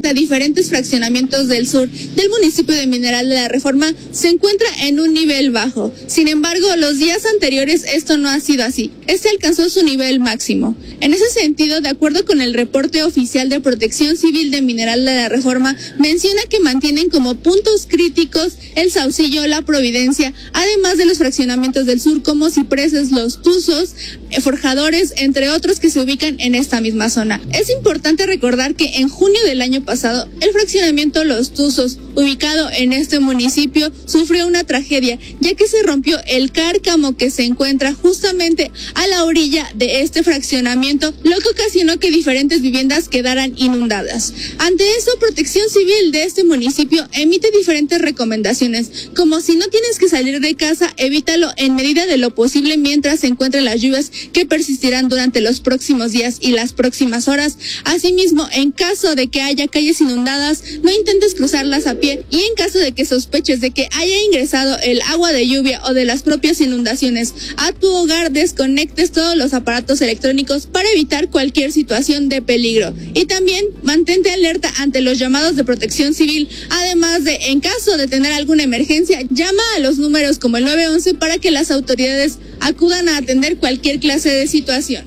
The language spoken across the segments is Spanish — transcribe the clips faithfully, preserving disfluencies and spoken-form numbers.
treinta diferentes fraccionamientos del sur del municipio de Mineral de la Reforma se encuentra en un nivel bajo. Sin embargo, los días anteriores esto no ha sido así. Este alcanzó su nivel máximo. En ese sentido, de acuerdo con el reporte oficial de Protección Civil de Mineral de la Reforma, menciona que mantienen como puntos críticos el Saucillo, la Providencia, además de los fraccionamientos del sur como Cipreses, Los Tuzos, Forjadores, entre otros que se ubican en esta misma zona. Es importante recordar que en junio del año pasado, el fraccionamiento Los Tuzos, ubicado en este municipio, sufrió una tragedia, ya que se rompió el cárcamo que se encuentra justamente a la orilla de este fraccionamiento, lo que ocasionó que diferentes viviendas quedaran inundadas. Ante eso, Protección Civil de este municipio emite diferentes recomendaciones, como si no tienes que salir de casa, evítalo en medida de lo posible mientras se encuentren las lluvias que persistirán durante los próximos días y las próximas horas. Asimismo, en caso de que haya calles inundadas, no intentes cruzarlas a pie, y en caso de que sospeches de que haya ingresado el agua de lluvia o de las propias inundaciones a tu hogar, desconectes todos los aparatos electrónicos para evitar cualquier situación de peligro. Y también mantente alerta ante los llamados de Protección Civil, además de, en caso de tener alguna emergencia, llama a los números como el nueve once para que las autoridades acudan a atender cualquier clase de situación.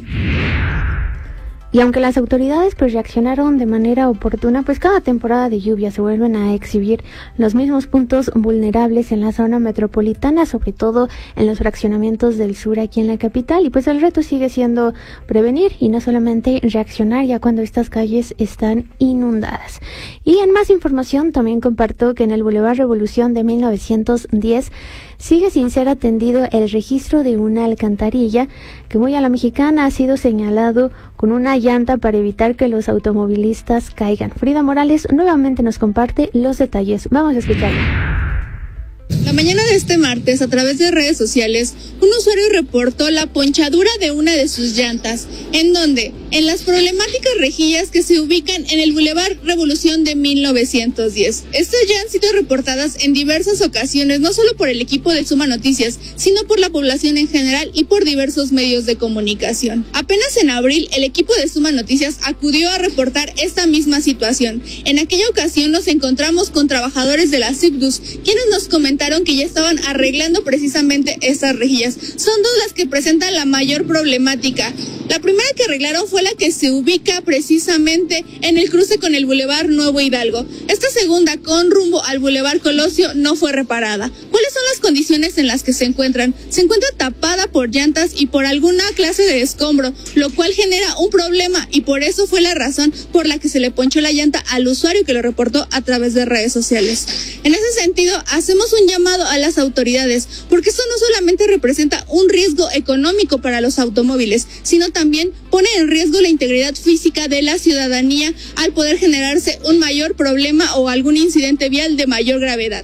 Y aunque las autoridades pues reaccionaron de manera oportuna, pues cada temporada de lluvia se vuelven a exhibir los mismos puntos vulnerables en la zona metropolitana, sobre todo en los fraccionamientos del sur aquí en la capital, y pues el reto sigue siendo prevenir y no solamente reaccionar ya cuando estas calles están inundadas. Y en más información también comparto que en el Boulevard Revolución de mil novecientos diez sigue sin ser atendido el registro de una alcantarilla que muy a la mexicana ha sido señalado con una llanta para evitar que los automovilistas caigan. Frida Morales nuevamente nos comparte los detalles. Vamos a escucharla. La mañana de este martes, a través de redes sociales, un usuario reportó la ponchadura de una de sus llantas, en donde, en las problemáticas rejillas que se ubican en el Boulevard Revolución de mil novecientos diez. Estas ya han sido reportadas en diversas ocasiones, no solo por el equipo de Suma Noticias, sino por la población en general y por diversos medios de comunicación. Apenas en abril, el equipo de Suma Noticias acudió a reportar esta misma situación. En aquella ocasión nos encontramos con trabajadores de la SICDUS, quienes nos comentaron que ya estaban arreglando precisamente estas rejillas. Son dos las que presentan la mayor problemática. La primera que arreglaron fue la que se ubica precisamente en el cruce con el Boulevard Nuevo Hidalgo. Esta segunda, con rumbo al Boulevard Colosio, no fue reparada. ¿Cuáles son las condiciones en las que se encuentran? Se encuentra tapada por llantas y por alguna clase de escombro, lo cual genera un problema, y por eso fue la razón por la que se le ponchó la llanta al usuario que lo reportó a través de redes sociales. En ese sentido, hacemos un llamado a las autoridades, porque esto no solamente representa un riesgo económico para los automóviles, sino también pone en riesgo la integridad física de la ciudadanía al poder generarse un mayor problema o algún incidente vial de mayor gravedad.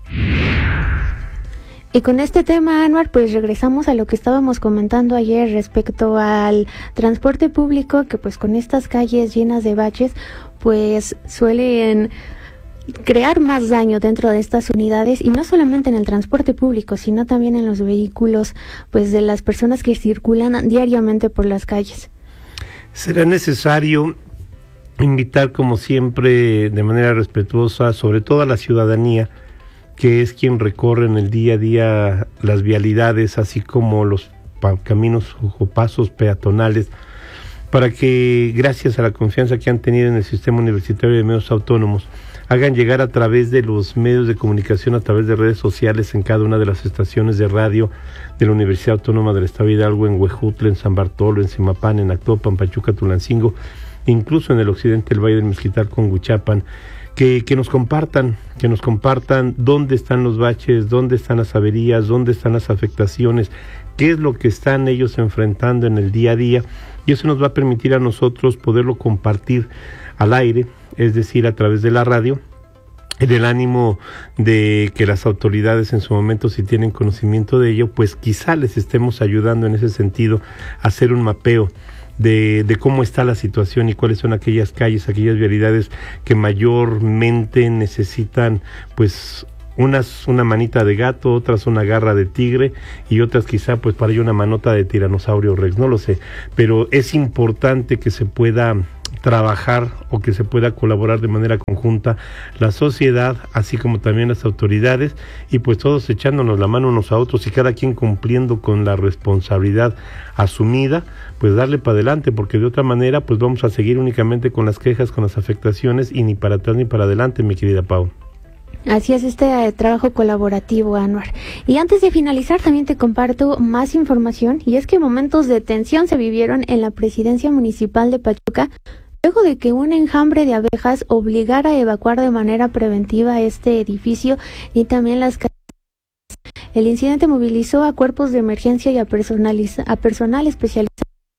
Y con este tema, Anuar, pues regresamos a lo que estábamos comentando ayer respecto al transporte público, que pues con estas calles llenas de baches, pues suelen crear más daño dentro de estas unidades, y no solamente en el transporte público, sino también en los vehículos pues de las personas que circulan diariamente por las calles. Será necesario invitar, como siempre, de manera respetuosa, sobre todo a la ciudadanía, que es quien recorre en el día a día las vialidades, así como los pa- caminos o pasos peatonales, para que, gracias a la confianza que han tenido en el Sistema Universitario de Medios Autónomos, hagan llegar a través de los medios de comunicación, a través de redes sociales, en cada una de las estaciones de radio de la Universidad Autónoma del Estado de Hidalgo, en Huejutla, en San Bartolo, en Zimapán, en Actopan, Pachuca, Tulancingo, incluso en el occidente del Valle del Mezquital con Huichapan, que, que nos compartan, que nos compartan dónde están los baches, dónde están las averías, dónde están las afectaciones, qué es lo que están ellos enfrentando en el día a día, y eso nos va a permitir a nosotros poderlo compartir al aire, es decir, a través de la radio, en el ánimo de que las autoridades en su momento, si tienen conocimiento de ello, pues quizá les estemos ayudando en ese sentido a hacer un mapeo de, de cómo está la situación y cuáles son aquellas calles, aquellas vialidades que mayormente necesitan pues unas una manita de gato, otras una garra de tigre y otras quizá pues para ello una manota de tiranosaurio rex, no lo sé, pero es importante que se pueda trabajar o que se pueda colaborar de manera conjunta la sociedad, así como también las autoridades, y pues todos echándonos la mano unos a otros y cada quien cumpliendo con la responsabilidad asumida, pues darle para adelante, porque de otra manera pues vamos a seguir únicamente con las quejas, con las afectaciones y ni para atrás ni para adelante, mi querida Pau. Así es este eh, trabajo colaborativo, Anuar. Y antes de finalizar, también te comparto más información, y es que momentos de tensión se vivieron en la presidencia municipal de Pachuca, luego de que un enjambre de abejas obligara a evacuar de manera preventiva este edificio y también las calles. El incidente movilizó a cuerpos de emergencia y a, a personal especializado.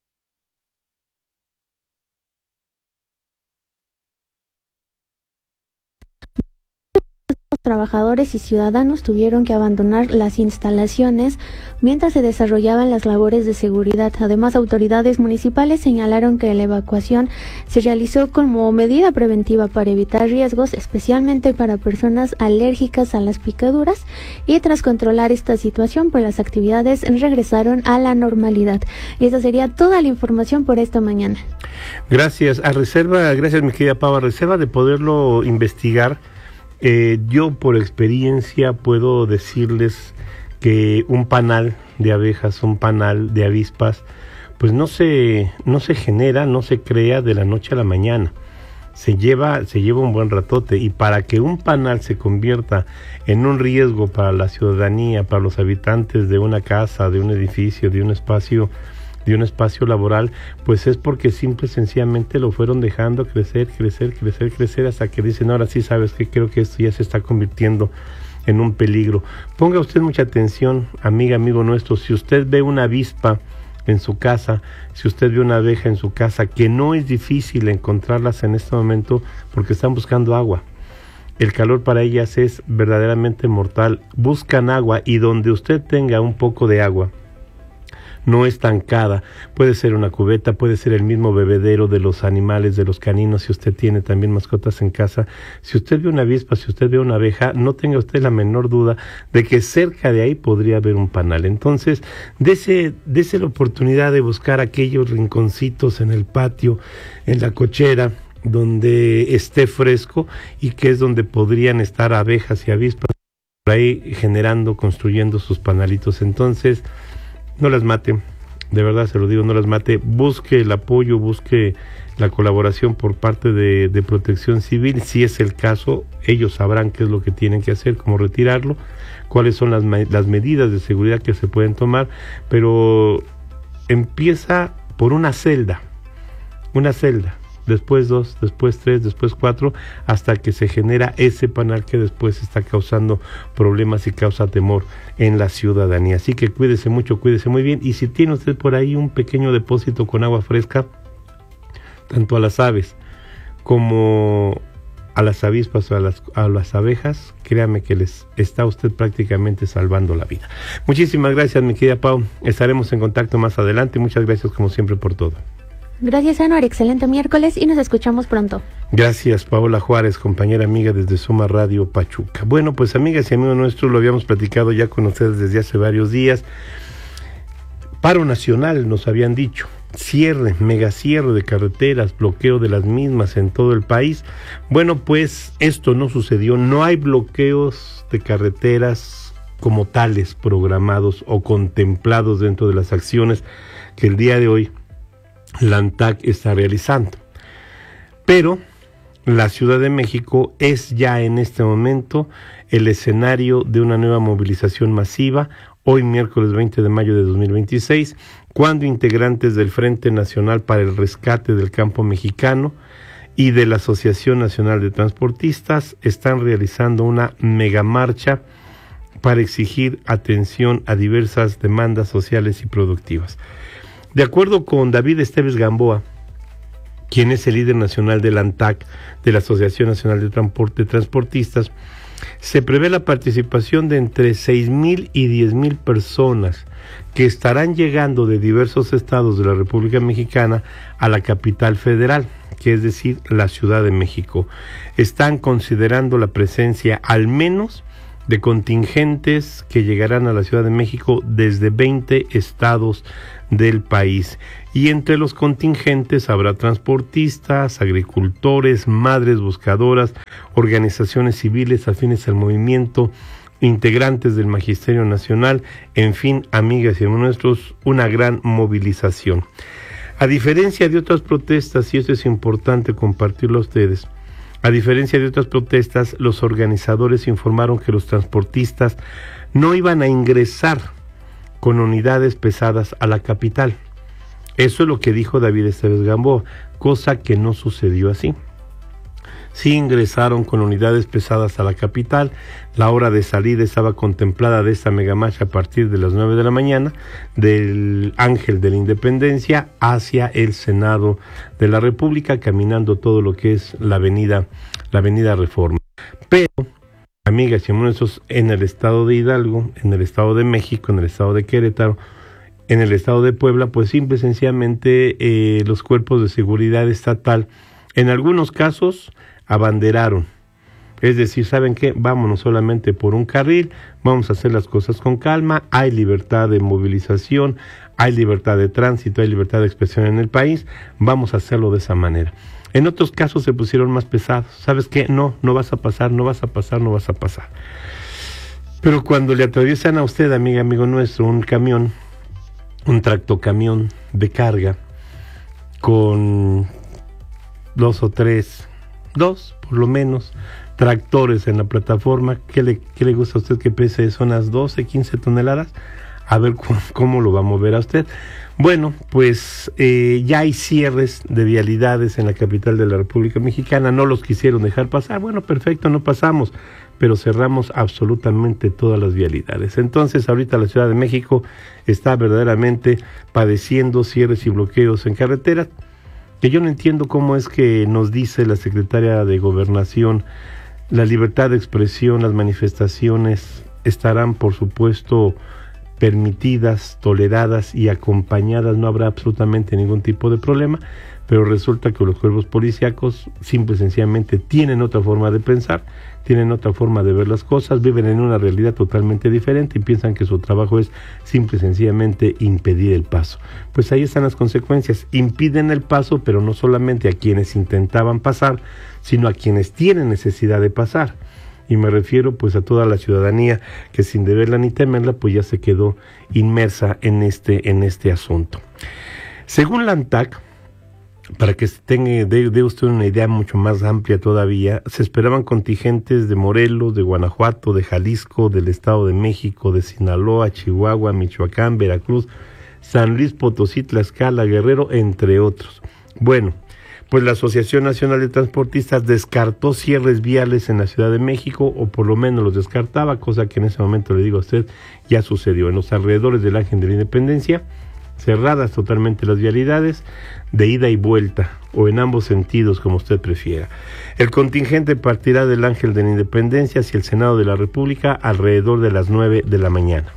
Trabajadores y ciudadanos tuvieron que abandonar las instalaciones mientras se desarrollaban las labores de seguridad. Además, autoridades municipales señalaron que la evacuación se realizó como medida preventiva para evitar riesgos, especialmente para personas alérgicas a las picaduras, y tras controlar esta situación, pues las actividades regresaron a la normalidad. Y esa sería toda la información por esta mañana. Gracias. A reserva, gracias mi querida Pau, a reserva de poderlo investigar, Eh, yo por experiencia puedo decirles que un panal de abejas, un panal de avispas, pues no se, no se genera, no se crea de la noche a la mañana. Se lleva, se lleva un buen ratote, y para que un panal se convierta en un riesgo para la ciudadanía, para los habitantes de una casa, de un edificio, de un espacio, de un espacio laboral, pues es porque simple y sencillamente lo fueron dejando crecer, crecer, crecer, crecer, hasta que dicen, ahora sí, sabes que creo que esto ya se está convirtiendo en un peligro. Ponga usted mucha atención, amiga, amigo nuestro, si usted ve una avispa en su casa, si usted ve una abeja en su casa, que no es difícil encontrarlas en este momento porque están buscando agua. El calor para ellas es verdaderamente mortal. Buscan agua, y donde usted tenga un poco de agua no estancada, puede ser una cubeta, puede ser el mismo bebedero de los animales, de los caninos, si usted tiene también mascotas en casa. Si usted ve una avispa, si usted ve una abeja, no tenga usted la menor duda de que cerca de ahí podría haber un panal. Entonces, dese, dese la oportunidad de buscar aquellos rinconcitos en el patio, en la cochera, donde esté fresco, y que es donde podrían estar abejas y avispas por ahí generando, construyendo sus panalitos. Entonces, no las mate, de verdad se lo digo, no las mate. Busque el apoyo, busque la colaboración por parte de, de Protección Civil. Si es el caso, ellos sabrán qué es lo que tienen que hacer, cómo retirarlo, cuáles son las, las medidas de seguridad que se pueden tomar, pero empieza por una celda, una celda, después dos, después tres, después cuatro, hasta que se genera ese panal que después está causando problemas y causa temor en la ciudadanía. Así que cuídese mucho, cuídese muy bien, y si tiene usted por ahí un pequeño depósito con agua fresca, tanto a las aves como a las avispas o a las, a las abejas, créame que les está usted prácticamente salvando la vida. Muchísimas gracias, mi querida Pau, estaremos en contacto más adelante. Muchas gracias como siempre por todo. Gracias, Anuar, excelente miércoles y nos escuchamos pronto. Gracias, Paola Juárez, compañera amiga desde Suma Radio Pachuca. Bueno, pues amigas y amigos nuestros, lo habíamos platicado ya con ustedes desde hace varios días. Paro nacional, nos habían dicho. Cierre, mega cierre de carreteras, bloqueo de las mismas en todo el país. Bueno, pues esto no sucedió, no hay bloqueos de carreteras como tales programados o contemplados dentro de las acciones que el día de hoy la ANTAC está realizando. Pero la Ciudad de México es ya en este momento el escenario de una nueva movilización masiva, hoy miércoles veinte de mayo de dos mil veintiséis, cuando integrantes del Frente Nacional para el Rescate del Campo Mexicano y de la Asociación Nacional de Transportistas están realizando una megamarcha para exigir atención a diversas demandas sociales y productivas. De acuerdo con David Esteves Gamboa, quien es el líder nacional del ANTAC, de la Asociación Nacional de, Transporte, de Transportistas, se prevé la participación de entre seis mil y diez mil personas que estarán llegando de diversos estados de la República Mexicana a la capital federal, que es decir, la Ciudad de México. Están considerando la presencia al menos de contingentes que llegarán a la Ciudad de México desde veinte estados del país. y entre los contingentes habrá transportistas, agricultores, madres buscadoras, organizaciones civiles afines al movimiento, integrantes del Magisterio Nacional, en fin, amigas y amigos nuestros, una gran movilización. A diferencia de otras protestas, y esto es importante compartirlo a ustedes, a diferencia de otras protestas, los organizadores informaron que los transportistas no iban a ingresar con unidades pesadas a la capital. Eso es lo que dijo David Esteves Gamboa, cosa que no sucedió así. Sí ingresaron con unidades pesadas a la capital. La hora de salida estaba contemplada de esta megamarcha a partir de las nueve de la mañana del Ángel de la Independencia hacia el Senado de la República, caminando todo lo que es la avenida, la avenida Reforma. Pero, amigas y amigos, en el estado de Hidalgo, en el estado de México, en el estado de Querétaro, en el estado de Puebla, pues simple y sencillamente eh, los cuerpos de seguridad estatal, en algunos casos, abanderaron. Es decir, ¿saben qué? Vámonos solamente por un carril, vamos a hacer las cosas con calma, hay libertad de movilización, hay libertad de tránsito, hay libertad de expresión en el país, vamos a hacerlo de esa manera. En otros casos se pusieron más pesados. ¿Sabes qué? No, no vas a pasar, no vas a pasar, no vas a pasar. Pero cuando le atraviesan a usted, amiga, amigo nuestro, un camión, un tractocamión de carga con dos o tres, dos por lo menos, tractores en la plataforma, ¿qué le, qué le gusta a usted que pese? ¿Son unas doce, quince toneladas? A ver cómo, cómo lo va a mover a usted. Bueno, pues eh, ya hay cierres de vialidades en la capital de la República Mexicana, no los quisieron dejar pasar, bueno, perfecto, no pasamos, pero cerramos absolutamente todas las vialidades. Entonces, ahorita la Ciudad de México está verdaderamente padeciendo cierres y bloqueos en carreteras, que yo no entiendo cómo es que nos dice la secretaria de Gobernación, la libertad de expresión, las manifestaciones estarán, por supuesto, permitidas, toleradas y acompañadas, no habrá absolutamente ningún tipo de problema, pero resulta que los cuerpos policíacos simple y sencillamente tienen otra forma de pensar, tienen otra forma de ver las cosas, viven en una realidad totalmente diferente y piensan que su trabajo es simple y sencillamente impedir el paso. Pues ahí están las consecuencias, impiden el paso, pero no solamente a quienes intentaban pasar, sino a quienes tienen necesidad de pasar. Y me refiero pues a toda la ciudadanía que sin deberla ni temerla pues ya se quedó inmersa en este, en este asunto. Según la ANTAC, para que tenga de, de usted una idea mucho más amplia todavía, se esperaban contingentes de Morelos, de Guanajuato, de Jalisco, del Estado de México, de Sinaloa, Chihuahua, Michoacán, Veracruz, San Luis Potosí, Tlaxcala, Guerrero, entre otros. Bueno, pues la Asociación Nacional de Transportistas descartó cierres viales en la Ciudad de México, o por lo menos los descartaba, cosa que en ese momento le digo a usted, ya sucedió. En los alrededores del Ángel de la Independencia, cerradas totalmente las vialidades, de ida y vuelta, o en ambos sentidos, como usted prefiera. El contingente partirá del Ángel de la Independencia hacia el Senado de la República alrededor de las nueve de la mañana.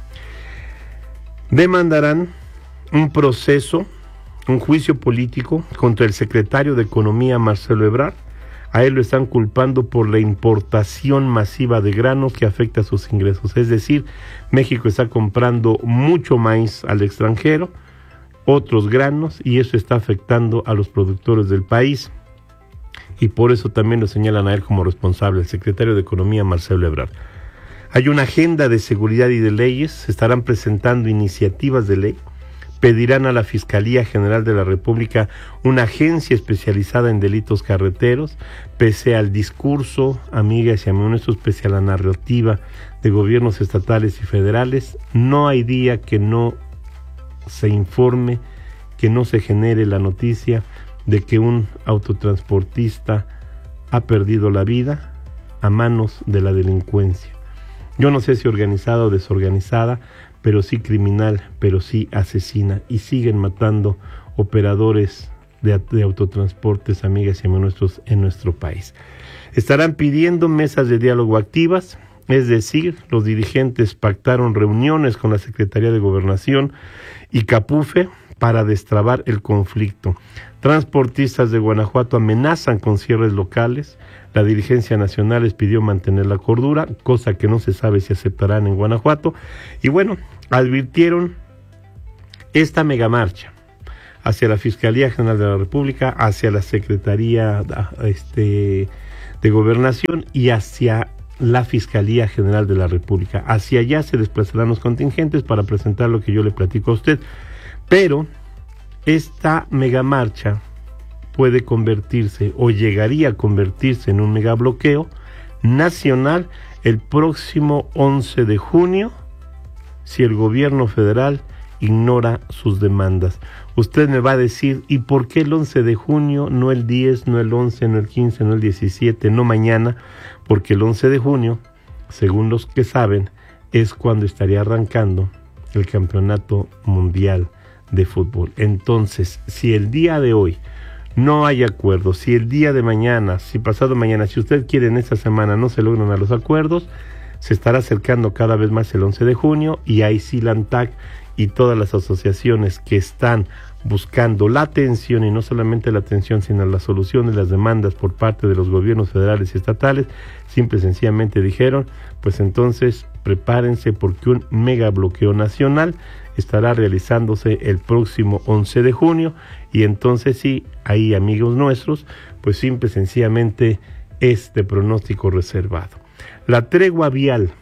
Demandarán un proceso, un juicio político contra el secretario de Economía, Marcelo Ebrard. A él lo están culpando por la importación masiva de granos que afecta a sus ingresos. Es decir, México está comprando mucho maíz al extranjero, otros granos, y eso está afectando a los productores del país. Y por eso también lo señalan a él como responsable, el secretario de Economía, Marcelo Ebrard. Hay una agenda de seguridad y de leyes, se estarán presentando iniciativas de ley, pedirán a la Fiscalía General de la República una agencia especializada en delitos carreteros, pese al discurso, amigas y amigos nuestros, pese a la narrativa de gobiernos estatales y federales, no hay día que no se informe, que no se genere la noticia de que un autotransportista ha perdido la vida a manos de la delincuencia. Yo no sé si organizada o desorganizada, pero sí criminal, pero sí asesina, y siguen matando operadores de, de autotransportes, amigas y amigos nuestros, en nuestro país. Estarán pidiendo mesas de diálogo activas, es decir, los dirigentes pactaron reuniones con la Secretaría de Gobernación y Capufe para destrabar el conflicto. Transportistas de Guanajuato amenazan con cierres locales. La dirigencia nacional les pidió mantener la cordura, cosa que no se sabe si aceptarán en Guanajuato. Y bueno, advirtieron esta megamarcha, hacia la Fiscalía General de la República, hacia la Secretaría este, de Gobernación y hacia la Fiscalía General de la República. Hacia allá se desplazarán los contingentes para presentar lo que yo le platico a usted. Pero esta megamarcha puede convertirse o llegaría a convertirse en un megabloqueo nacional el próximo once de junio si el gobierno federal ignora sus demandas. Usted me va a decir, ¿y por qué el once de junio, no el diez, no el once, no el quince, no el diecisiete, no mañana? Porque el once de junio, según los que saben, es cuando estaría arrancando el Campeonato Mundial de Fútbol. Entonces, si el día de hoy no hay acuerdos, si el día de mañana, si pasado mañana, si usted quiere en esta semana no se logran a los acuerdos, se estará acercando cada vez más el once de junio y ahí sí la ANTAC y todas las asociaciones que están buscando la atención, y no solamente la atención, sino la solución de las demandas por parte de los gobiernos federales y estatales, simple y sencillamente dijeron, pues entonces prepárense porque un mega bloqueo nacional estará realizándose el próximo once de junio, y entonces sí, ahí amigos nuestros, pues simple y sencillamente este pronóstico reservado. La tregua vial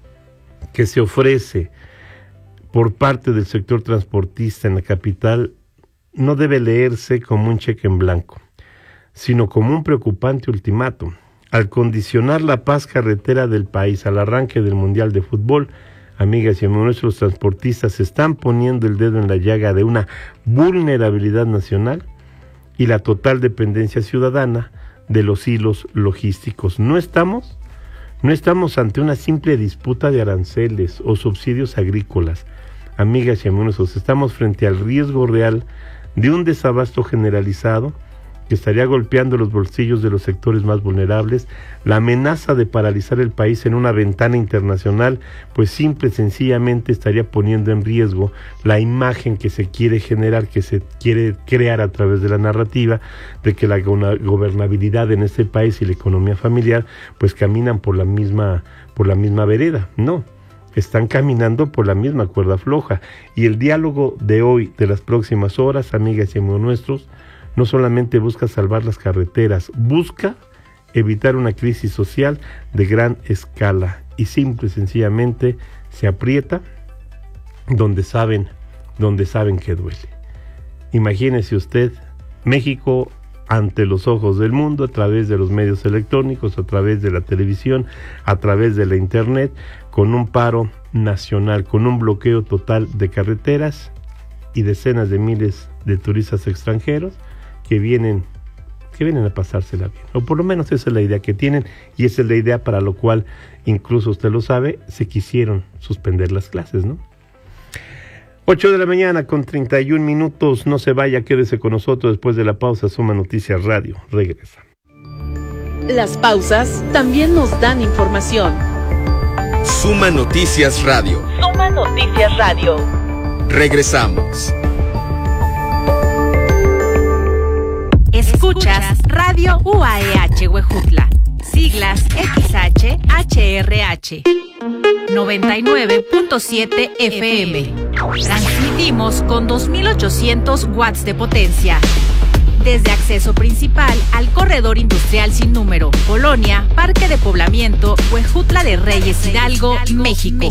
que se ofrece por parte del sector transportista en la capital no debe leerse como un cheque en blanco, sino como un preocupante ultimátum. Al condicionar la paz carretera del país al arranque del Mundial de Fútbol, amigas y amigos, nuestros transportistas están poniendo el dedo en la llaga de una vulnerabilidad nacional y la total dependencia ciudadana de los hilos logísticos. No estamos, no estamos ante una simple disputa de aranceles o subsidios agrícolas. Amigas y amigos, estamos frente al riesgo real de un desabasto generalizado que estaría golpeando los bolsillos de los sectores más vulnerables, la amenaza de paralizar el país en una ventana internacional, pues simple y sencillamente estaría poniendo en riesgo la imagen que se quiere generar, que se quiere crear a través de la narrativa, de que la gobernabilidad en este país y la economía familiar, pues caminan por la misma, por la misma vereda. No, están caminando por la misma cuerda floja. Y el diálogo de hoy, de las próximas horas, amigas y amigos nuestros, no solamente busca salvar las carreteras, busca evitar una crisis social de gran escala y simple y sencillamente se aprieta donde saben, donde saben que duele. Imagínese usted, México ante los ojos del mundo, a través de los medios electrónicos, a través de la televisión, a través de la internet, con un paro nacional, con un bloqueo total de carreteras y decenas de miles de turistas extranjeros que vienen, que vienen a pasársela bien, o por lo menos esa es la idea que tienen, y esa es la idea para lo cual, incluso usted lo sabe, se quisieron suspender las clases, ¿no? ocho de la mañana con treinta y un minutos, no se vaya, quédese con nosotros después de la pausa. Suma Noticias Radio, regresa. Las pausas también nos dan información. Suma Noticias Radio. Suma Noticias Radio. Regresamos. Escuchas Radio U A E H Huejutla, siglas X H H R H, noventa y nueve punto siete F M. Transmitimos con dos mil ochocientos watts de potencia. Desde acceso principal al corredor industrial sin número, Colonia, Parque de Poblamiento, Huejutla de Reyes Hidalgo, México.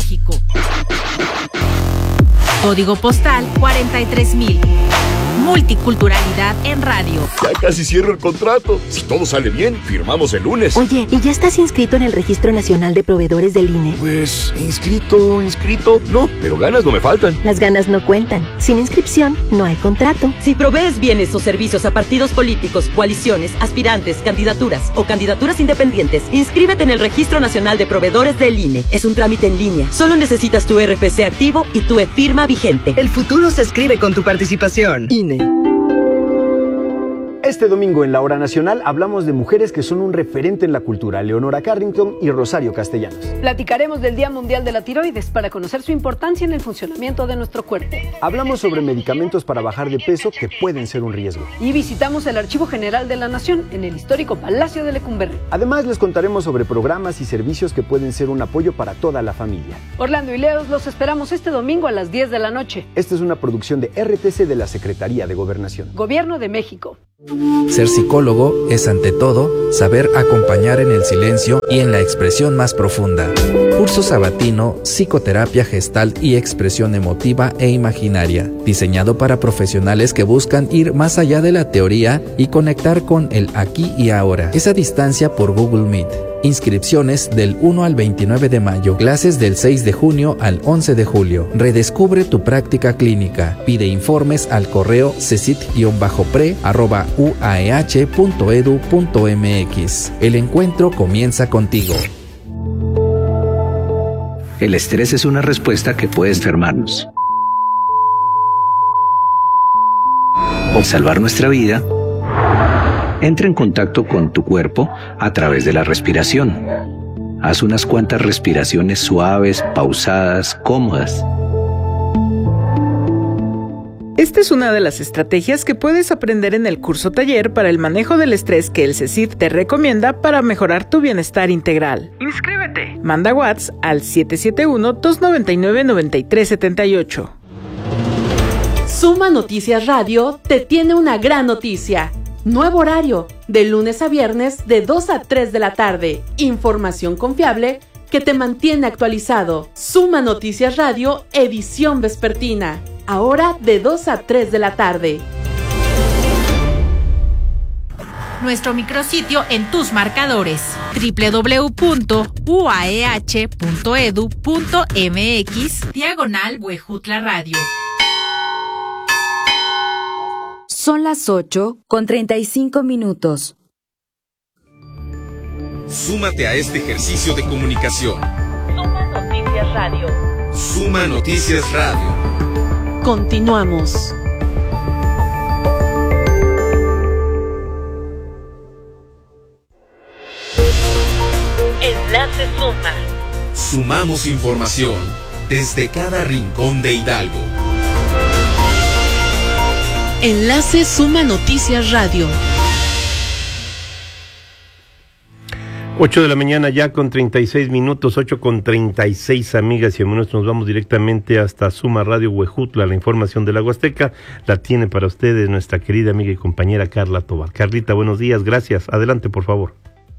Código postal cuarenta y tres mil. Multiculturalidad en radio. Ya casi cierro el contrato. Si todo sale bien, firmamos el lunes. Oye, ¿y ya estás inscrito en el Registro Nacional de Proveedores del I N E? Pues, inscrito, inscrito, no, pero ganas no me faltan. Las ganas no cuentan. Sin inscripción, no hay contrato. Si provees bienes o servicios a partidos políticos, coaliciones, aspirantes, candidaturas o candidaturas independientes, inscríbete en el Registro Nacional de Proveedores del I N E. Es un trámite en línea. Solo necesitas tu R F C activo y tu e-firma vigente. El futuro se escribe con tu participación. I N E. Este domingo en la Hora Nacional hablamos de mujeres que son un referente en la cultura, Leonora Carrington y Rosario Castellanos. Platicaremos del Día Mundial de la Tiroides para conocer su importancia en el funcionamiento de nuestro cuerpo. Hablamos sobre medicamentos para bajar de peso que pueden ser un riesgo. Y visitamos el Archivo General de la Nación en el histórico Palacio de Lecumberri. Además les contaremos sobre programas y servicios que pueden ser un apoyo para toda la familia. Orlando y Leos los esperamos este domingo a las diez de la noche. Esta es una producción de R T C de la Secretaría de Gobernación. Gobierno de México. Ser psicólogo es ante todo saber acompañar en el silencio y en la expresión más profunda. Curso sabatino, psicoterapia gestal y expresión emotiva e imaginaria, diseñado para profesionales que buscan ir más allá de la teoría y conectar con el aquí y ahora. Es a distancia por Google Meet. Inscripciones del uno al veintinueve de mayo. Clases del seis de junio al once de julio. Redescubre tu práctica clínica. Pide informes al correo cesit-pre arroba uaeh punto edu punto mx. El encuentro comienza contigo. El estrés es una respuesta que puede enfermarnos o salvar nuestra vida. Entra en contacto con tu cuerpo a través de la respiración. Haz unas cuantas respiraciones suaves, pausadas, cómodas. Esta es una de las estrategias que puedes aprender en el curso taller para el manejo del estrés que el CECIT te recomienda para mejorar tu bienestar integral. ¡Inscríbete! Manda WhatsApp al siete siete uno, dos nueve nueve, nueve tres siete ocho. Suma Noticias Radio te tiene una gran noticia. Nuevo horario, de lunes a viernes de dos a tres de la tarde. Información confiable que te mantiene actualizado. Suma Noticias Radio, edición vespertina. Ahora de dos a tres de la tarde. Nuestro micrositio en tus marcadores: doble u doble u doble u punto u a e h punto edu punto m x diagonal Huejutla Radio. Son las ocho con treinta y cinco minutos. Súmate a este ejercicio de comunicación. Suma Noticias Radio. Suma Noticias Radio. Continuamos. Enlace Suma. Sumamos información desde cada rincón de Hidalgo. Enlace Suma Noticias Radio. ocho de la mañana ya con treinta y seis minutos, ocho con treinta y seis, amigas y amigos. Nos vamos directamente hasta Suma Radio Huejutla. La información de la Huasteca la tiene para ustedes nuestra querida amiga y compañera Carla Tobar. Carlita, buenos días, gracias. Adelante, por favor.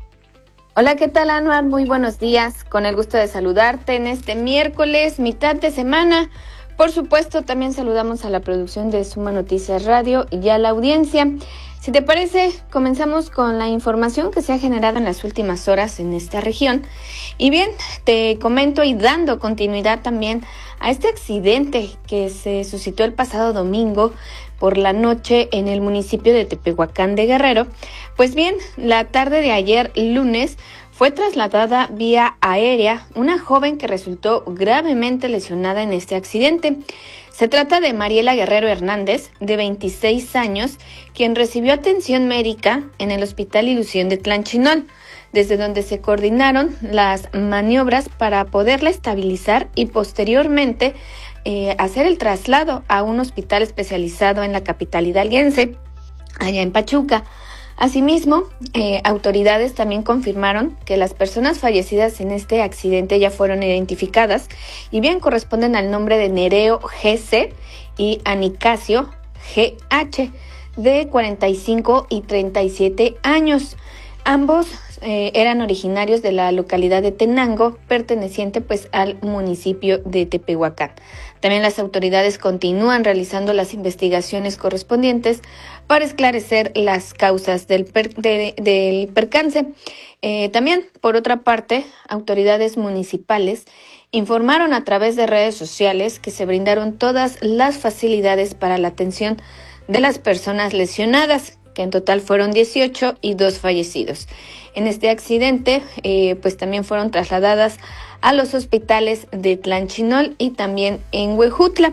Hola, ¿qué tal, Anuar? Muy buenos días. Con el gusto de saludarte en este miércoles, mitad de semana. Por supuesto, también saludamos a la producción de Suma Noticias Radio y a la audiencia. Si te parece, comenzamos con la información que se ha generado en las últimas horas en esta región. Y bien, te comento y dando continuidad también a este accidente que se suscitó el pasado domingo por la noche en el municipio de Tepehuacán de Guerrero. Pues bien, la tarde de ayer, lunes, fue trasladada vía aérea una joven que resultó gravemente lesionada en este accidente. Se trata de Mariela Guerrero Hernández, de veintiséis años, quien recibió atención médica en el Hospital Ilusión de Tlanchinol, desde donde se coordinaron las maniobras para poderla estabilizar y posteriormente eh, hacer el traslado a un hospital especializado en la capital hidalguense, allá en Pachuca. Asimismo, eh, autoridades también confirmaron que las personas fallecidas en este accidente ya fueron identificadas y bien corresponden al nombre de Nereo G C y Anicasio G H, de cuarenta y cinco y treinta y siete años. Ambos eh, eran originarios de la localidad de Tenango, perteneciente pues al municipio de Tepehuacán. También las autoridades continúan realizando las investigaciones correspondientes para esclarecer las causas del, per, de, del percance. Eh, también, por otra parte, autoridades municipales informaron a través de redes sociales que se brindaron todas las facilidades para la atención de las personas lesionadas, que en total fueron dieciocho y dos fallecidos. En este accidente, eh, pues también fueron trasladadas a los hospitales de Tlanchinol y también en Huejutla.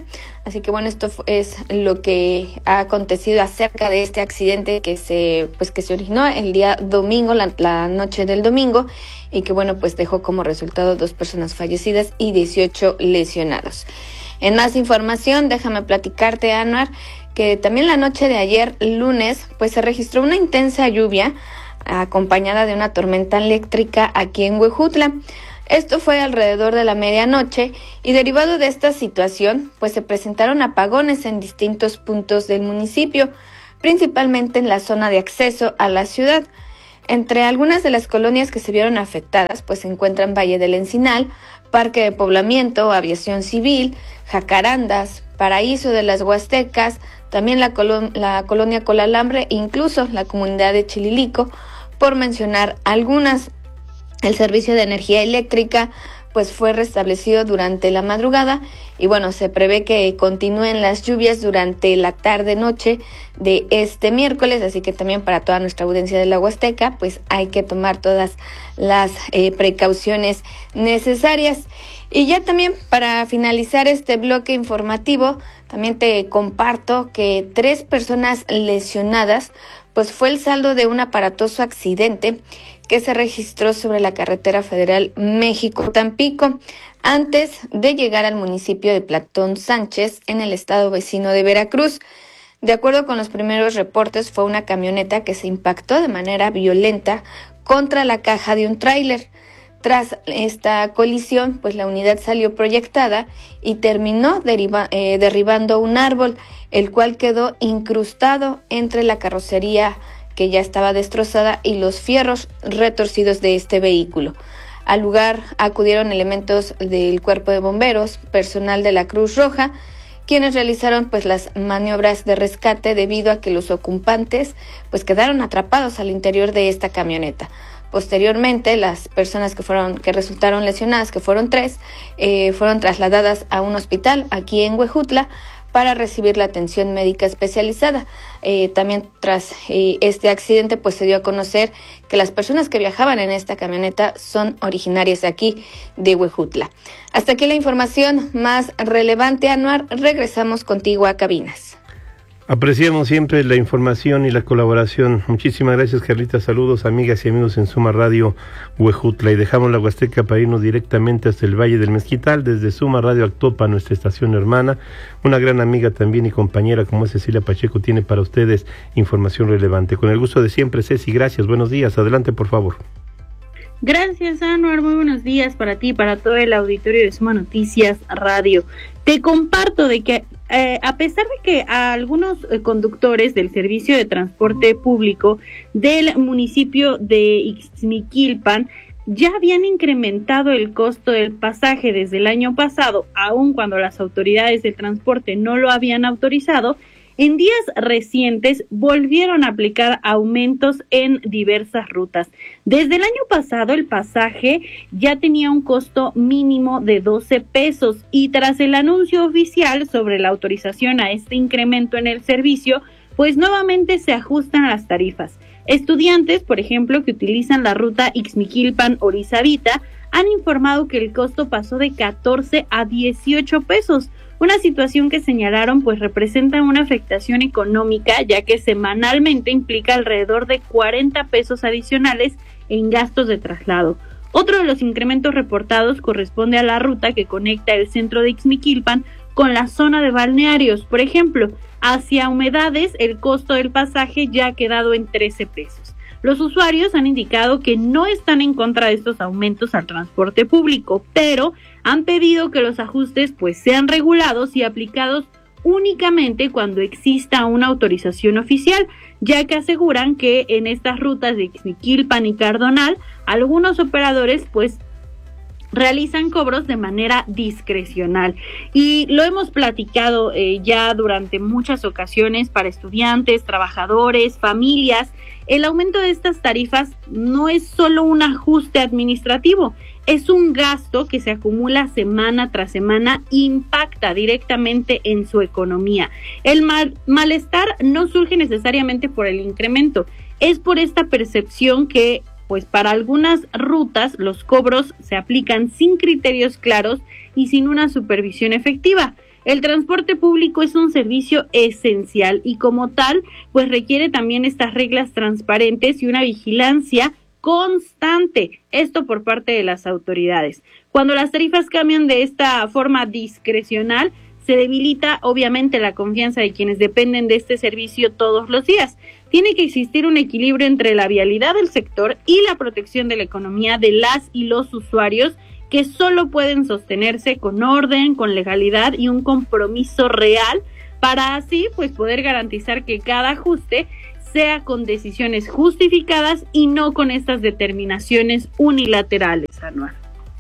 Así que bueno, esto es lo que ha acontecido acerca de este accidente que se pues que se originó el día domingo, la, la noche del domingo, y que bueno, pues dejó como resultado dos personas fallecidas y dieciocho lesionados. En más información, déjame platicarte, Anuar, que también la noche de ayer, lunes, pues se registró una intensa lluvia acompañada de una tormenta eléctrica aquí en Huejutla. Esto fue alrededor de la medianoche y derivado de esta situación, pues se presentaron apagones en distintos puntos del municipio, principalmente en la zona de acceso a la ciudad. Entre algunas de las colonias que se vieron afectadas, pues se encuentran Valle del Encinal, Parque de Poblamiento, Aviación Civil, Jacarandas, Paraíso de las Huastecas, también la, colo- la colonia Colalambre e incluso la comunidad de Chililico, por mencionar algunas. El servicio de energía eléctrica pues fue restablecido durante la madrugada y bueno, se prevé que continúen las lluvias durante la tarde-noche de este miércoles, así que también para toda nuestra audiencia de la Huasteca pues hay que tomar todas las eh, precauciones necesarias. Y ya también para finalizar este bloque informativo, también te comparto que tres personas lesionadas pues fue el saldo de un aparatoso accidente que se registró sobre la carretera federal México-Tampico antes de llegar al municipio de Platón Sánchez en el estado vecino de Veracruz. De acuerdo con los primeros reportes, fue una camioneta que se impactó de manera violenta contra la caja de un tráiler. Tras esta colisión, pues la unidad salió proyectada y terminó deriva, eh, derribando un árbol, el cual quedó incrustado entre la carrocería que ya estaba destrozada y los fierros retorcidos de este vehículo. Al lugar acudieron elementos del Cuerpo de Bomberos, personal de la Cruz Roja, quienes realizaron pues las maniobras de rescate debido a que los ocupantes pues quedaron atrapados al interior de esta camioneta. Posteriormente, las personas que fueron que resultaron lesionadas, que fueron tres, eh, fueron trasladadas a un hospital aquí en Huejutla para recibir la atención médica especializada. Eh, también tras eh, este accidente, pues se dio a conocer que las personas que viajaban en esta camioneta son originarias de aquí, de Huejutla. Hasta aquí la información más relevante, Anuar. Regresamos contigo a cabinas. Apreciamos siempre la información y la colaboración. Muchísimas gracias, Carlita. Saludos, amigas y amigos en Suma Radio Huejutla. Y dejamos la Huasteca para irnos directamente hasta el Valle del Mezquital, desde Suma Radio Actopa, nuestra estación hermana. Una gran amiga también y compañera como es Cecilia Pacheco tiene para ustedes información relevante. Con el gusto de siempre, Ceci, gracias. Buenos días. Adelante, por favor. Gracias, Anuar. Muy buenos días para ti y para todo el auditorio de Suma Noticias Radio. Te comparto de que eh, a pesar de que a algunos eh, conductores del servicio de transporte público del municipio de Ixmiquilpan ya habían incrementado el costo del pasaje desde el año pasado, aun cuando las autoridades del transporte no lo habían autorizado, en días recientes volvieron a aplicar aumentos en diversas rutas. Desde el año pasado el pasaje ya tenía un costo mínimo de doce pesos y tras el anuncio oficial sobre la autorización a este incremento en el servicio, pues nuevamente se ajustan las tarifas. Estudiantes, por ejemplo, que utilizan la ruta Ixmiquilpan-Orizabita, han informado que el costo pasó de catorce a dieciocho pesos. Una situación que señalaron pues representa una afectación económica, ya que semanalmente implica alrededor de cuarenta pesos adicionales en gastos de traslado. Otro de los incrementos reportados corresponde a la ruta que conecta el centro de Ixmiquilpan con la zona de balnearios. Por ejemplo, hacia Humedades el costo del pasaje ya ha quedado en trece pesos. Los usuarios han indicado que no están en contra de estos aumentos al transporte público, pero han pedido que los ajustes pues sean regulados y aplicados únicamente cuando exista una autorización oficial, ya que aseguran que en estas rutas de Ixmiquilpan y Cardonal, algunos operadores pues realizan cobros de manera discrecional. Y lo hemos platicado eh, ya durante muchas ocasiones para estudiantes, trabajadores, familias. El aumento de estas tarifas no es solo un ajuste administrativo, es un gasto que se acumula semana tras semana e impacta directamente en su economía. El mal, malestar no surge necesariamente por el incremento, es por esta percepción que pues para algunas rutas los cobros se aplican sin criterios claros y sin una supervisión efectiva. El transporte público es un servicio esencial y como tal, pues requiere también estas reglas transparentes y una vigilancia constante, esto por parte de las autoridades. Cuando las tarifas cambian de esta forma discrecional, se debilita obviamente la confianza de quienes dependen de este servicio todos los días. Tiene que existir un equilibrio entre la vialidad del sector y la protección de la economía de las y los usuarios, que solo pueden sostenerse con orden, con legalidad y un compromiso real para así pues poder garantizar que cada ajuste sea con decisiones justificadas y no con estas determinaciones unilaterales, Anuar.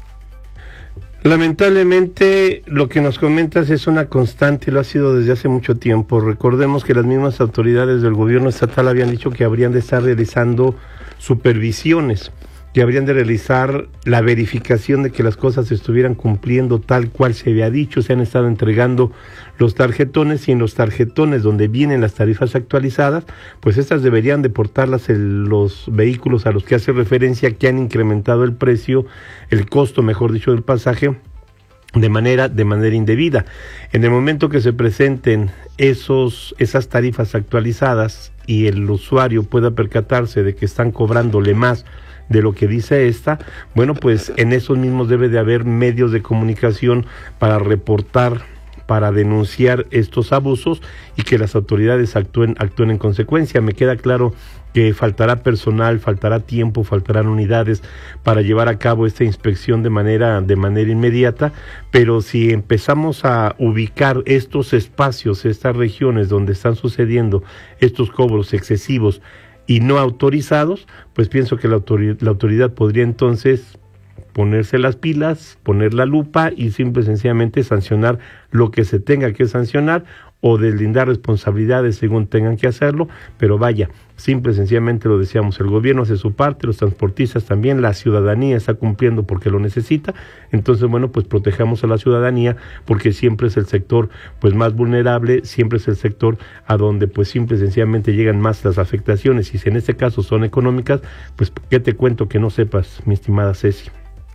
Lamentablemente lo que nos comentas es una constante y lo ha sido desde hace mucho tiempo. Recordemos que las mismas autoridades del gobierno estatal habían dicho que habrían de estar realizando supervisiones, que habrían de realizar la verificación de que las cosas se estuvieran cumpliendo tal cual se había dicho. Se han estado entregando los tarjetones y en los tarjetones donde vienen las tarifas actualizadas, pues estas deberían de portarlas el, los vehículos a los que hace referencia, que han incrementado el precio, el costo, mejor dicho, del pasaje de manera de manera indebida. En el momento que se presenten esos esas tarifas actualizadas y el usuario pueda percatarse de que están cobrándole más de lo que dice esta, bueno, pues en esos mismos debe de haber medios de comunicación para reportar, para denunciar estos abusos y que las autoridades actúen actúen en consecuencia. Me queda claro que faltará personal, faltará tiempo, faltarán unidades para llevar a cabo esta inspección de manera de manera inmediata, pero si empezamos a ubicar estos espacios, estas regiones donde están sucediendo estos cobros excesivos y no autorizados, pues pienso que la autoridad, la autoridad podría entonces ponerse las pilas, poner la lupa y simple y sencillamente sancionar lo que se tenga que sancionar o deslindar responsabilidades según tengan que hacerlo, pero vaya, simple y sencillamente lo decíamos, el gobierno hace su parte, los transportistas también, la ciudadanía está cumpliendo porque lo necesita, entonces bueno, pues protejamos a la ciudadanía porque siempre es el sector pues más vulnerable, siempre es el sector a donde pues simple y sencillamente llegan más las afectaciones y si en este caso son económicas, pues ¿qué te cuento que no sepas, mi estimada Ceci?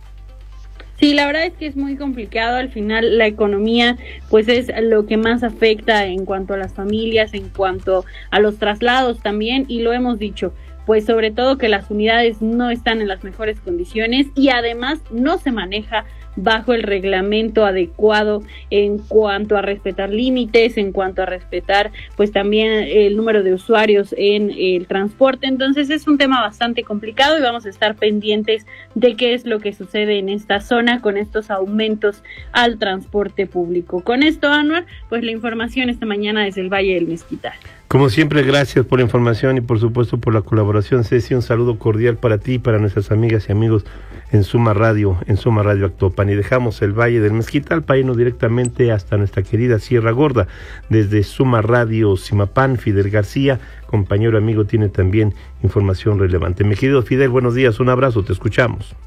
Sí, la verdad es que es muy complicado. Al final la economía pues es lo que más afecta en cuanto a las familias, en cuanto a los traslados también, y lo hemos dicho, pues sobre todo que las unidades no están en las mejores condiciones y además no se maneja bajo el reglamento adecuado en cuanto a respetar límites, en cuanto a respetar pues también el número de usuarios en el transporte. Entonces es un tema bastante complicado y vamos a estar pendientes de qué es lo que sucede en esta zona con estos aumentos al transporte público. Con esto, Anuar, pues la información esta mañana desde el Valle del Mezquital. Como siempre, gracias por la información y por supuesto por la colaboración, Ceci. Un saludo cordial para ti y para nuestras amigas y amigos en Suma Radio, en Suma Radio Actopan. Y dejamos el Valle del Mezquital para irnos directamente hasta nuestra querida Sierra Gorda. Desde Suma Radio Zimapán, Fidel García, compañero amigo, tiene también información relevante. Mi querido Fidel, buenos días, un abrazo, te escuchamos.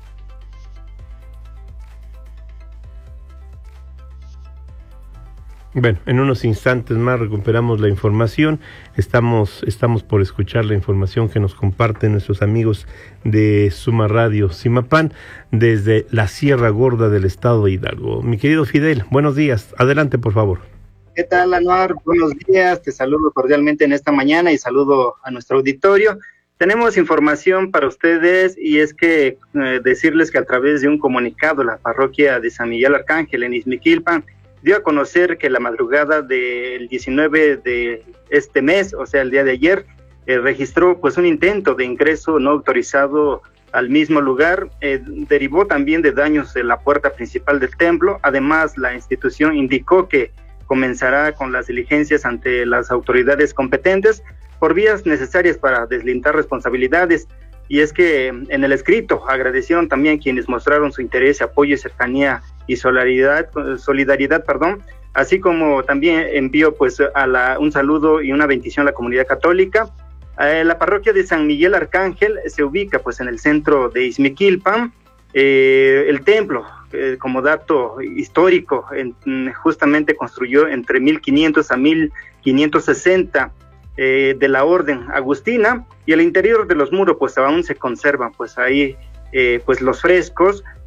Bueno, en unos instantes más recuperamos la información. Estamos, estamos por escuchar la información que nos comparten nuestros amigos de Suma Radio Zimapán desde la Sierra Gorda del estado de Hidalgo. Mi querido Fidel, buenos días. Adelante, por favor. ¿Qué tal, Anuar? Buenos días. Te saludo cordialmente en esta mañana y saludo a nuestro auditorio. Tenemos información para ustedes y es que eh, decirles que a través de un comunicado la parroquia de San Miguel Arcángel en Izmiquilpan dio a conocer que la madrugada del diecinueve de este mes, o sea, el día de ayer, eh, registró pues un intento de ingreso no autorizado al mismo lugar, eh, derivó también de daños en la puerta principal del templo. Además, la institución indicó que comenzará con las diligencias ante las autoridades competentes por vías necesarias para deslindar responsabilidades. Y es que en el escrito agradecieron también quienes mostraron su interés, apoyo, cercanía y solidaridad, solidaridad, perdón, así como también envió pues a la, un saludo y una bendición a la comunidad católica. Eh, la parroquia de San Miguel Arcángel se ubica pues en el centro de Izmiquilpan. Eh, el templo, eh, como dato histórico, en, justamente construyó entre mil quinientos a mil quinientos sesenta. Eh, de la orden agustina, y el interior de los muros pues aún se conservan pues ahí eh, pues los frescos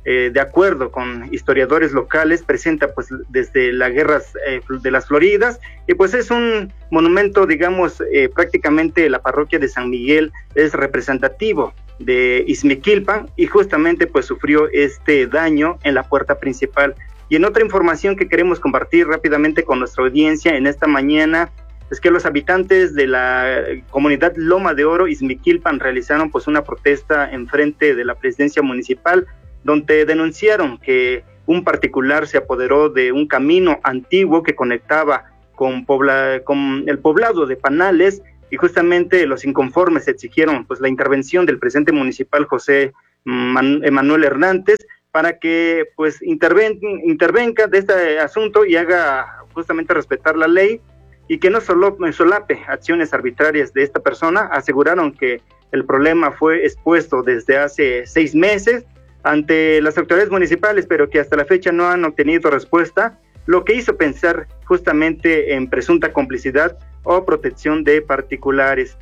eh, de acuerdo con historiadores locales, presenta pues desde las guerras eh, de las Floridas, y pues es un monumento, digamos, eh, prácticamente la parroquia de San Miguel es representativo de Izmiquilpan, y justamente pues sufrió este daño en la puerta principal. Y en otra información que queremos compartir rápidamente con nuestra audiencia en esta mañana, es que los habitantes de la comunidad Loma de Oro, Izmiquilpan, realizaron pues una protesta en frente de la presidencia municipal, donde denunciaron que un particular se apoderó de un camino antiguo que conectaba con, pobla, con el poblado de Panales, y justamente los inconformes exigieron pues la intervención del presidente municipal José Man, Emanuel Hernández para que pues interven, intervenga de este asunto y haga justamente respetar la ley y que no solo solape acciones arbitrarias de esta persona. Aseguraron que el problema fue expuesto desde hace seis meses ante las autoridades municipales, pero que hasta la fecha no han obtenido respuesta, lo que hizo pensar justamente en presunta complicidad o protección de particulares.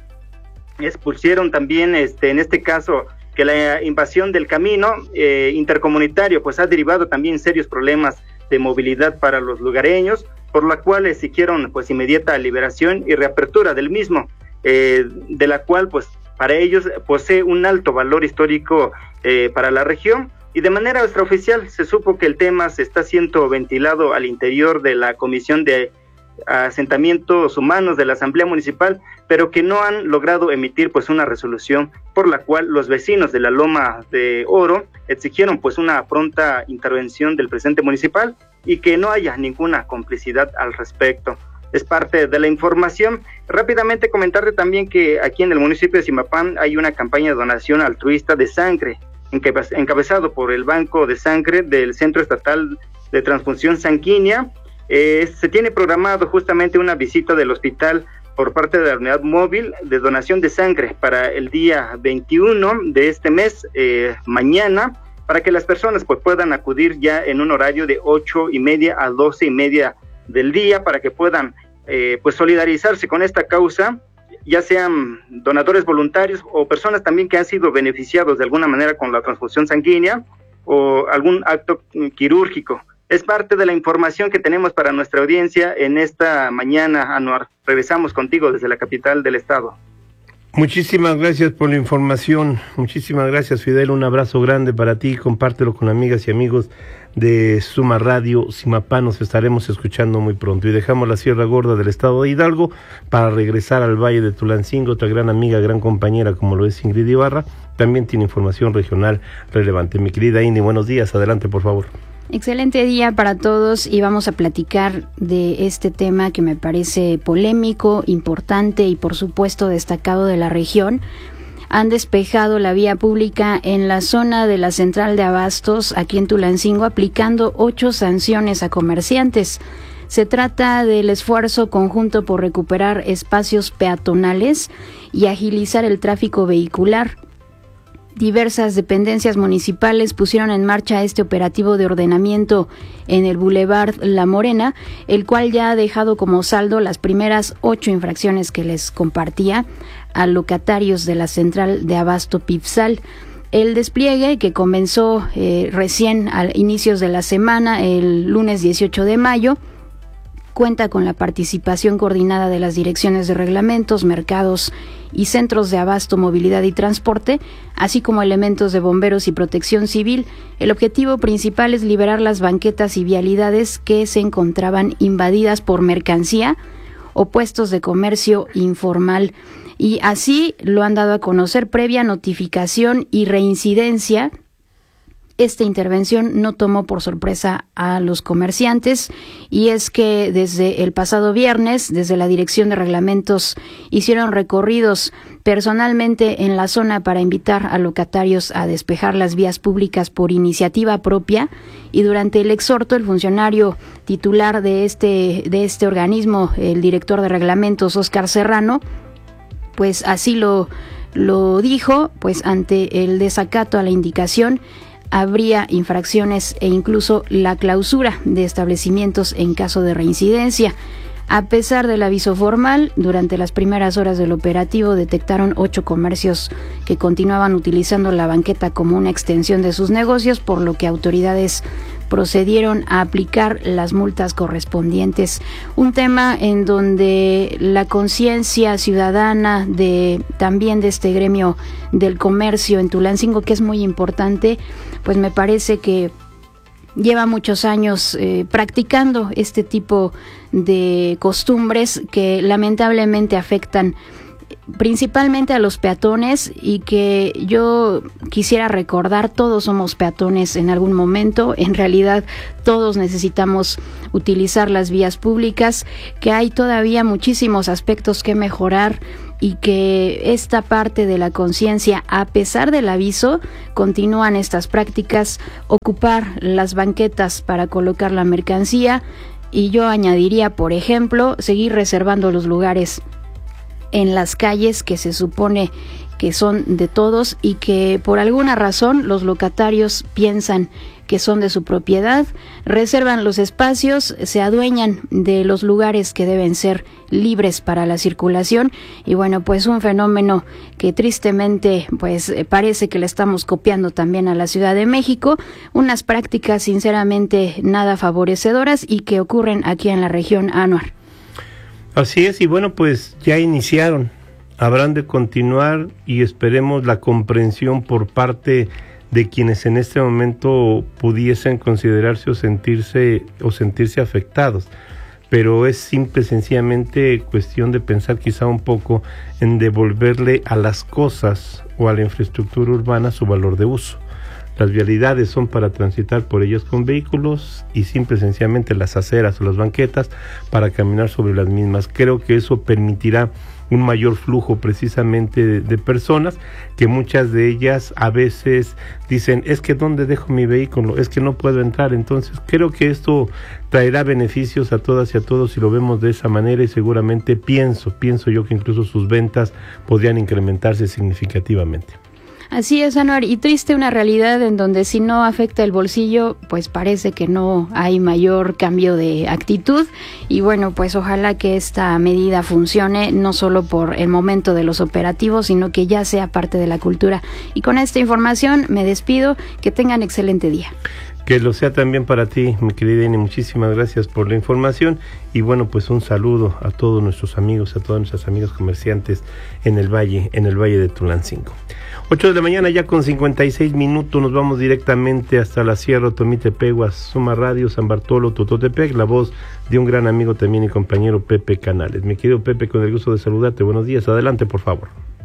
Expusieron también, este, en este caso, que la invasión del camino eh, intercomunitario pues ha derivado también serios problemas de movilidad para los lugareños, por la cual exigieron pues inmediata liberación y reapertura del mismo, eh, de la cual pues para ellos posee un alto valor histórico eh, para la región. Y de manera extraoficial se supo que el tema se está siendo ventilado al interior de la Comisión de Asentamientos Humanos de la Asamblea Municipal, pero que no han logrado emitir pues una resolución por la cual los vecinos de la Loma de Oro exigieron pues una pronta intervención del presidente municipal y que no haya ninguna complicidad al respecto. Es parte de la información. Rápidamente comentarle también que aquí en el municipio de Zimapán hay una campaña de donación altruista de sangre, encabezado por el Banco de Sangre del Centro Estatal de Transfusión Sanguínea. Eh, se tiene programado justamente una visita del hospital por parte de la unidad móvil de donación de sangre para el día veintiuno de este mes, eh, mañana, para que las personas pues puedan acudir ya en un horario de ocho y media a doce y media del día, para que puedan eh, pues solidarizarse con esta causa, ya sean donadores voluntarios o personas también que han sido beneficiados de alguna manera con la transfusión sanguínea o algún acto quirúrgico. Es parte de la información que tenemos para nuestra audiencia en esta mañana, Anuar. Regresamos contigo desde la capital del estado. Muchísimas gracias por la información. Muchísimas gracias, Fidel. Un abrazo grande para ti. Compártelo con amigas y amigos de Suma Radio Zimapán. Nos estaremos escuchando muy pronto. Y dejamos la Sierra Gorda del estado de Hidalgo para regresar al Valle de Tulancingo. Otra gran amiga, gran compañera como lo es Ingrid Ibarra, también tiene información regional relevante. Mi querida Indy, buenos días. Adelante, por favor. Excelente día para todos y vamos a platicar de este tema que me parece polémico, importante y por supuesto destacado de la región. Han despejado la vía pública en la zona de la central de abastos aquí en Tulancingo, aplicando ocho sanciones a comerciantes. Se trata del esfuerzo conjunto por recuperar espacios peatonales y agilizar el tráfico vehicular. Diversas dependencias municipales pusieron en marcha este operativo de ordenamiento en el Boulevard La Morena, el cual ya ha dejado como saldo las primeras ocho infracciones que les compartía a locatarios de la central de abasto Pipsal. El despliegue, que comenzó eh, recién a inicios de la semana, el lunes dieciocho de mayo, cuenta con la participación coordinada de las direcciones de reglamentos, mercados y centros de abasto, movilidad y transporte, así como elementos de bomberos y protección civil. El objetivo principal es liberar las banquetas y vialidades que se encontraban invadidas por mercancía o puestos de comercio informal. Y así lo han dado a conocer previa notificación y reincidencia. Esta intervención no tomó por sorpresa a los comerciantes, y es que desde el pasado viernes, desde la Dirección de Reglamentos, hicieron recorridos personalmente en la zona para invitar a locatarios a despejar las vías públicas por iniciativa propia, y durante el exhorto el funcionario titular de este, de este organismo, el director de Reglamentos, Óscar Serrano, pues así lo, lo dijo, pues ante el desacato a la indicación habría infracciones e incluso la clausura de establecimientos en caso de reincidencia. A pesar del aviso formal, durante las primeras horas del operativo detectaron ocho comercios que continuaban utilizando la banqueta como una extensión de sus negocios, por lo que autoridades procedieron a aplicar las multas correspondientes. Un tema en donde la conciencia ciudadana de también de este gremio del comercio en Tulancingo, que es muy importante, pues me parece que lleva muchos años eh, practicando este tipo de costumbres que lamentablemente afectan principalmente a los peatones, y que yo quisiera recordar, todos somos peatones en algún momento, en realidad todos necesitamos utilizar las vías públicas, que hay todavía muchísimos aspectos que mejorar y que esta parte de la conciencia, a pesar del aviso, continúan estas prácticas, ocupar las banquetas para colocar la mercancía, y yo añadiría, por ejemplo, seguir reservando los lugares en las calles que se supone que son de todos y que por alguna razón los locatarios piensan que son de su propiedad, reservan los espacios, se adueñan de los lugares que deben ser libres para la circulación, y bueno, pues un fenómeno que tristemente pues parece que le estamos copiando también a la Ciudad de México, unas prácticas sinceramente nada favorecedoras y que ocurren aquí en la región, Anuar. Así es, y bueno, pues ya iniciaron, habrán de continuar, y esperemos la comprensión por parte de quienes en este momento pudiesen considerarse o sentirse o sentirse afectados, pero es simple sencillamente cuestión de pensar quizá un poco en devolverle a las cosas o a la infraestructura urbana su valor de uso. Las vialidades son para transitar por ellas con vehículos, y simple y sencillamente las aceras o las banquetas para caminar sobre las mismas. Creo que eso permitirá un mayor flujo precisamente de, de personas, que muchas de ellas a veces dicen, es que ¿dónde dejo mi vehículo? Es que no puedo entrar. Entonces creo que esto traerá beneficios a todas y a todos si lo vemos de esa manera, y seguramente pienso, pienso yo que incluso sus ventas podrían incrementarse significativamente. Así es, Anuar, y triste una realidad en donde si no afecta el bolsillo, pues parece que no hay mayor cambio de actitud, y bueno, pues ojalá que esta medida funcione, no solo por el momento de los operativos, sino que ya sea parte de la cultura. Y con esta información me despido, que tengan excelente día. Que lo sea también para ti, mi querida Eni, muchísimas gracias por la información, y bueno, pues un saludo a todos nuestros amigos, a todas nuestras amigas comerciantes en el Valle, en el Valle de Tulancingo. ocho de la mañana ya con cincuenta y seis minutos, nos vamos directamente hasta la Sierra Tomitepeguas, Suma Radio, San Bartolo, Tototepec, la voz de un gran amigo también y compañero, Pepe Canales. Mi querido Pepe, con el gusto de saludarte, buenos días, adelante por favor.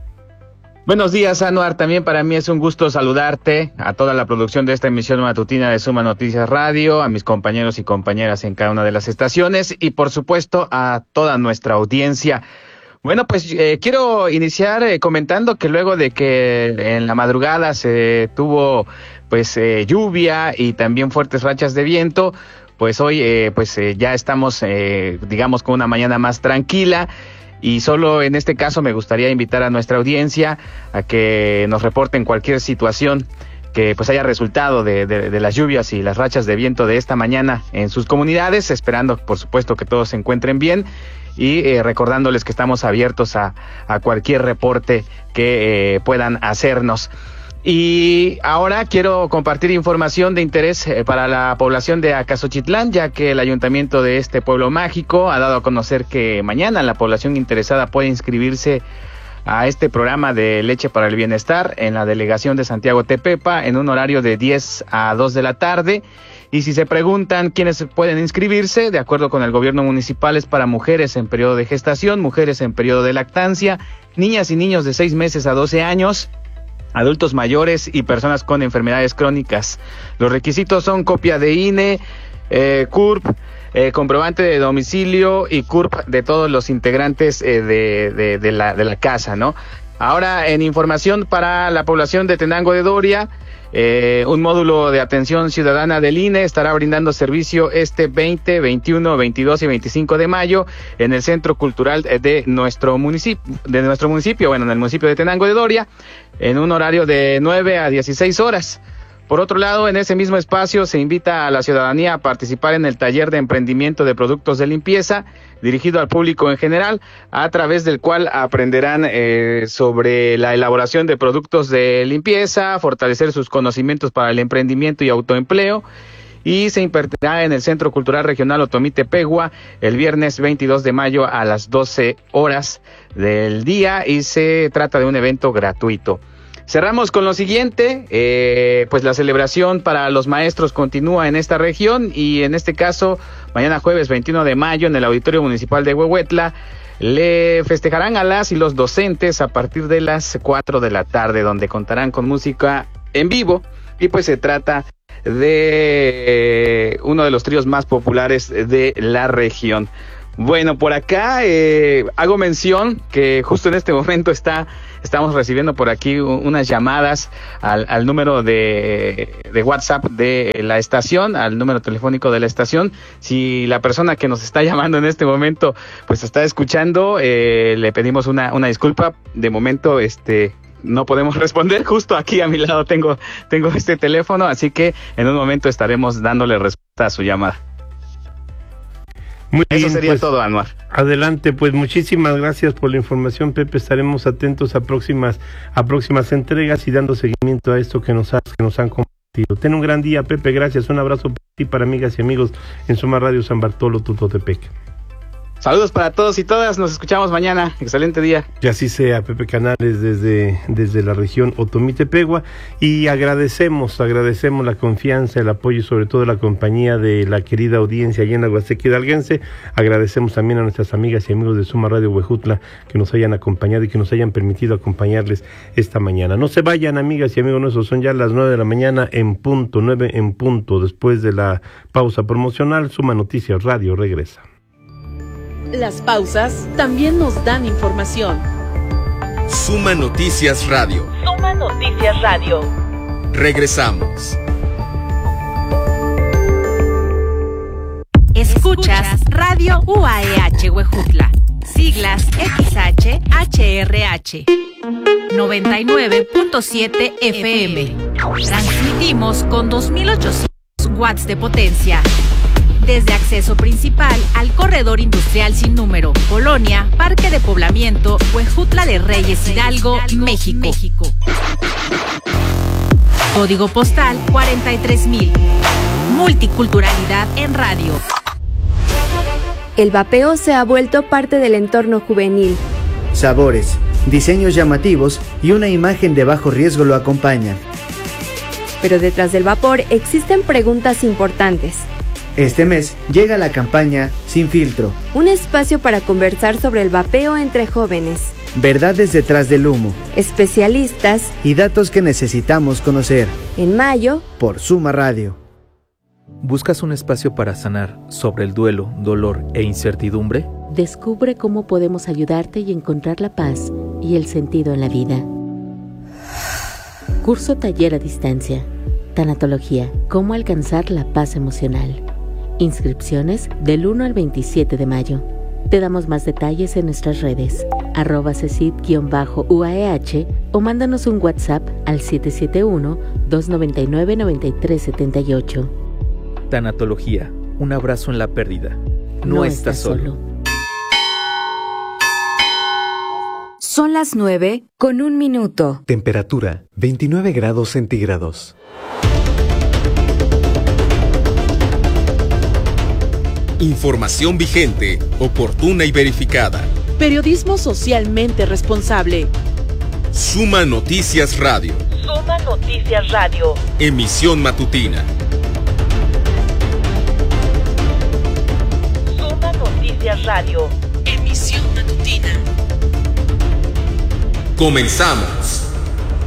Buenos días, Anuar, también para mí es un gusto saludarte, a toda la producción de esta emisión matutina de Suma Noticias Radio, a mis compañeros y compañeras en cada una de las estaciones, y por supuesto a toda nuestra audiencia. Bueno, pues eh, quiero iniciar eh, comentando que luego de que en la madrugada se tuvo pues eh, lluvia y también fuertes rachas de viento, pues hoy eh, pues eh, ya estamos eh, digamos con una mañana más tranquila, y solo en este caso me gustaría invitar a nuestra audiencia a que nos reporten cualquier situación que pues haya resultado de, de, de las lluvias y las rachas de viento de esta mañana en sus comunidades, esperando por supuesto que todos se encuentren bien, y eh, recordándoles que estamos abiertos a, a cualquier reporte que eh, puedan hacernos. Y ahora quiero compartir información de interés eh, para la población de Acasochitlán, ya que el ayuntamiento de este pueblo mágico ha dado a conocer que mañana la población interesada puede inscribirse a este programa de Leche para el Bienestar en la delegación de Santiago Tepepa en un horario de diez a dos de la tarde. Y si se preguntan quiénes pueden inscribirse, de acuerdo con el gobierno municipal, es para mujeres en periodo de gestación, mujeres en periodo de lactancia, niñas y niños de seis meses a doce años, adultos mayores y personas con enfermedades crónicas. Los requisitos son copia de I N E, eh, C U R P, eh, comprobante de domicilio y C U R P de todos los integrantes eh, de, de, de, la, de la casa, ¿no? Ahora, en información para la población de Tenango de Doria, eh, un módulo de atención ciudadana del I N E estará brindando servicio este veinte, veintiuno, veintidós y veinticinco de mayo en el Centro Cultural de nuestro municipio, de nuestro municipio, bueno, en el municipio de Tenango de Doria, en un horario de nueve a dieciséis horas. Por otro lado, en ese mismo espacio se invita a la ciudadanía a participar en el taller de emprendimiento de productos de limpieza, dirigido al público en general, a través del cual aprenderán eh, sobre la elaboración de productos de limpieza, fortalecer sus conocimientos para el emprendimiento y autoempleo, y se impartirá en el Centro Cultural Regional Otomí-Tepehua el viernes veintidós de mayo a las doce horas del día, y se trata de un evento gratuito. Cerramos con lo siguiente, eh, pues la celebración para los maestros continúa en esta región, y en este caso, mañana jueves veintiuno de mayo en el Auditorio Municipal de Huehuetla, le festejarán a las y los docentes a partir de las cuatro de la tarde, donde contarán con música en vivo, y pues se trata de uno de los tríos más populares de la región. Bueno, por acá eh, hago mención que justo en este momento está estamos recibiendo por aquí unas llamadas al, al número de, de WhatsApp de la estación, al número telefónico de la estación. Si la persona que nos está llamando en este momento pues está escuchando, eh, le pedimos una, una disculpa. De momento, este... no podemos responder. Justo aquí a mi lado tengo, tengo este teléfono, así que en un momento estaremos dándole respuesta a su llamada. Muy Eso bien, sería pues, todo, Anuar. Adelante, pues muchísimas gracias por la información, Pepe. Estaremos atentos a próximas, a próximas entregas y dando seguimiento a esto que nos, has, que nos han compartido. Ten un gran día, Pepe. Gracias. Un abrazo para ti, para amigas y amigos en Suma Radio San Bartolo, Tutotepec. Saludos para todos y todas, nos escuchamos mañana, excelente día. Que así sea, Pepe Canales desde, desde la región Otomí-Tepehua, y agradecemos, agradecemos la confianza, el apoyo y sobre todo la compañía de la querida audiencia allá en la Huasteca Hidalguense. Agradecemos también a nuestras amigas y amigos de Suma Radio Huejutla que nos hayan acompañado y que nos hayan permitido acompañarles esta mañana. No se vayan, amigas y amigos nuestros, son ya las nueve de la mañana en punto, nueve en punto, después de la pausa promocional. Suma Noticias Radio regresa. Las pausas también nos dan información. Suma Noticias Radio. Suma Noticias Radio. Regresamos. Escuchas Radio U A E H Huejutla. Siglas X H H R H. noventa y nueve punto siete F M. Transmitimos con dos mil ochocientos watts de potencia. Desde acceso principal al corredor industrial sin número, Colonia, Parque de Poblamiento, Huejutla de Reyes, Hidalgo, México. México. Código postal cuarenta y tres mil. Multiculturalidad en radio. El vapeo se ha vuelto parte del entorno juvenil. Sabores, diseños llamativos y una imagen de bajo riesgo lo acompañan. Pero detrás del vapor existen preguntas importantes. Este mes llega la campaña Sin Filtro, un espacio para conversar sobre el vapeo entre jóvenes. Verdades detrás del humo, especialistas y datos que necesitamos conocer. En mayo, por Suma Radio. ¿Buscas un espacio para sanar sobre el duelo, dolor e incertidumbre? Descubre cómo podemos ayudarte y encontrar la paz y el sentido en la vida. Curso taller a distancia. Tanatología. Cómo alcanzar la paz emocional. Inscripciones del uno al veintisiete de mayo. Te damos más detalles en nuestras redes, arroba cecit-U A E H, o mándanos un WhatsApp al siete siete uno, dos nueve nueve, nueve tres siete ocho. Tanatología, un abrazo en la pérdida. No, no estás, estás solo. solo. Son las nueve con un minuto. Temperatura veintinueve grados centígrados. Información vigente, oportuna y verificada. Periodismo socialmente responsable. Suma Noticias Radio. Suma Noticias Radio. Emisión matutina. Suma Noticias Radio. Emisión matutina. Comenzamos.